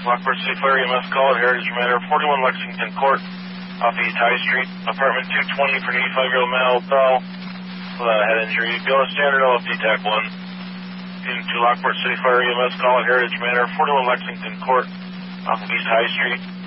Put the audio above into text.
Lockport City Fire EMS call at Heritage Manor, 41 Lexington Court, off East High Street, apartment 220 for an 85-year-old male fell without a head injury. Go to standard LFD TAC 1. Into Lockport City Fire EMS call at Heritage Manor, 41 Lexington Court, off of East High Street.